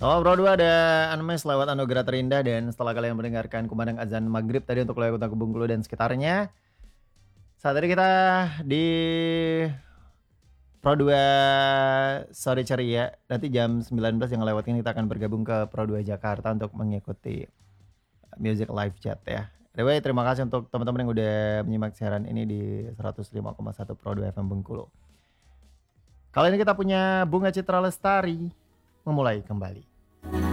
Halo Bro 2 ada Unmesh lewat Anugerah Terindah dan setelah kalian mendengarkan kumandang azan maghrib tadi untuk wilayah Kota Bengkulu dan sekitarnya. Saat ini kita di Pro 2 Sore Ceria. Nanti jam 19 yang lewat ini kita akan bergabung ke Pro 2 Jakarta untuk mengikuti music live chat ya. Anyway, terima kasih untuk teman-teman yang udah menyimak siaran ini di 105,1 Pro 2 FM Bengkulu. Kali ini kita punya Bunga Citra Lestari memulai kembali.